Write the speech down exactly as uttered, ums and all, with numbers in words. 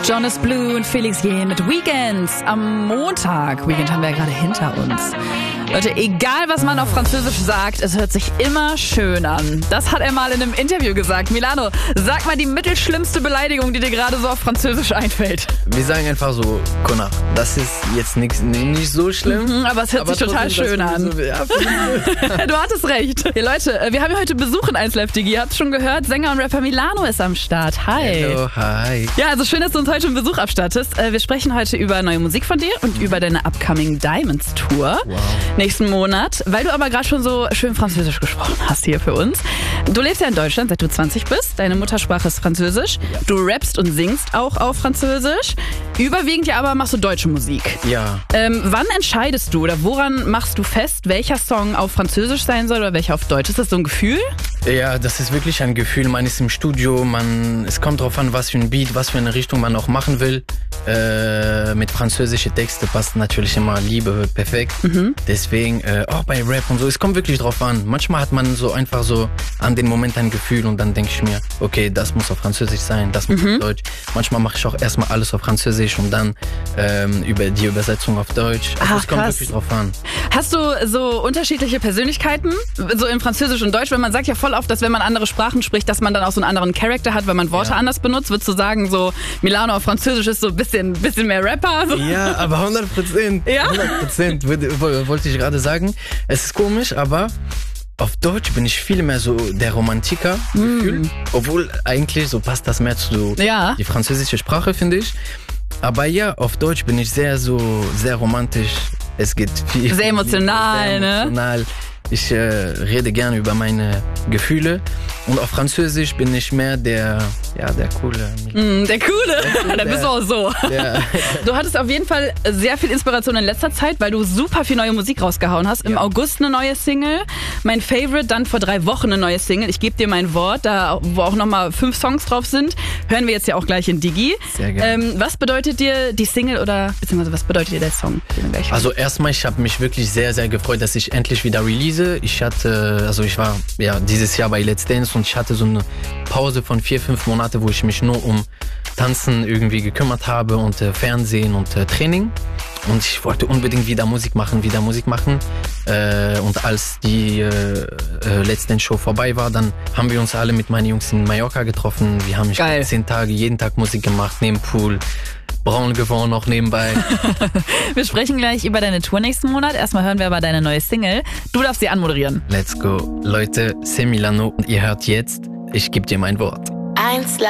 Jonas Blue und Felix Jähn mit Weekends am Montag. Weekend haben wir ja gerade hinter uns. Leute, egal was man auf Französisch sagt, es hört sich immer schön an. Das hat er mal in einem Interview gesagt. Milano, sag mal die mittelschlimmste Beleidigung, die dir gerade so auf Französisch einfällt. Wir sagen einfach so, Connard. Das ist jetzt nix, nicht so schlimm. Mhm, aber es hört aber sich total schön an. So, ja, du hattest recht. Hey Leute, wir haben ja heute Besuch in eins Live Digi. Ihr habt schon gehört, Sänger und Rapper Milano ist am Start. Hi. Hello, hi. Ja, also schön, dass du uns heute einen Besuch abstattest. Wir sprechen heute über neue Musik von dir und über deine Upcoming Diamonds Tour. Wow. Nächsten Monat. Weil du aber gerade schon so schön Französisch gesprochen hast hier für uns. Du lebst ja in Deutschland, seit du zwanzig bist. Deine Muttersprache ist Französisch. Ja. Du rappst und singst auch auf Französisch. Überwiegend ja aber machst du deutsche Musik. Ja. Ähm, wann entscheidest du oder woran machst du fest, welcher Song auf Französisch sein soll oder welcher auf Deutsch? Ist das so ein Gefühl? Ja, das ist wirklich ein Gefühl. Man ist im Studio, man, es kommt drauf an, was für ein Beat, was für eine Richtung man auch machen will. Äh, mit französischen Texten passt natürlich immer Liebe perfekt. Mhm. Deswegen, äh, auch bei Rap und so, es kommt wirklich drauf an. Manchmal hat man so einfach so an den Moment ein Gefühl und dann denke ich mir, okay, das muss auf Französisch sein, das muss mhm. auf Deutsch. Manchmal mache ich auch erstmal alles auf Französisch und dann ähm, über die Übersetzung auf Deutsch. Also Ach, es kommt krass. wirklich drauf an. Hast du so unterschiedliche Persönlichkeiten, so in Französisch und Deutsch? Weil man sagt ja voll oft, dass wenn man andere Sprachen spricht, dass man dann auch so einen anderen Charakter hat, weil man Worte ja. anders benutzt. Würdest du sagen, so Milano auf Französisch ist so ein bisschen, bisschen mehr Rapper? So? Ja, aber hundert Prozent. Ja? hundert Prozent wollte ich gerade sagen. Es ist komisch, aber auf Deutsch bin ich viel mehr so der Romantiker mm. gefühlt. Obwohl eigentlich so passt das mehr zu ja. die französische Sprache, finde ich. Aber ja, auf Deutsch bin ich sehr so, sehr romantisch. Es geht viel. Sehr emotional, sehr emotional. ne? Ich äh, rede gerne über meine Gefühle. Und auf Französisch bin ich mehr der, ja, der coole. Mm, der coole. Der, da bist du auch so. Der, du hattest auf jeden Fall sehr viel Inspiration in letzter Zeit, weil du super viel neue Musik rausgehauen hast. Im ja. August eine neue Single. Mein Favorite, dann vor drei Wochen eine neue Single. Ich gebe dir mein Wort, da wo auch nochmal fünf Songs drauf sind. Hören wir jetzt ja auch gleich in Digi. Sehr gerne. Ähm, was bedeutet dir die Single oder beziehungsweise was bedeutet dir der Song? Also erstmal, ich habe mich wirklich sehr, sehr gefreut, dass ich endlich wieder release. Ich hatte, also ich war ja dieses Jahr bei Let's Dance und ich hatte so eine Pause von vier, fünf Monate, wo ich mich nur um Tanzen irgendwie gekümmert habe und äh, Fernsehen und äh, Training. Und ich wollte unbedingt wieder Musik machen, wieder Musik machen. Äh, und als die äh, äh, Let's Dance Show vorbei war, dann haben wir uns alle mit meinen Jungs in Mallorca getroffen. Wir haben ich zehn Tage, jeden Tag Musik gemacht, neben Pool. Braun geworden noch nebenbei. Wir sprechen gleich über deine Tour nächsten Monat. Erstmal hören wir aber deine neue Single. Du darfst sie anmoderieren. Let's go. Leute, c'est Milano und ihr hört jetzt, ich gebe dir mein Wort. eins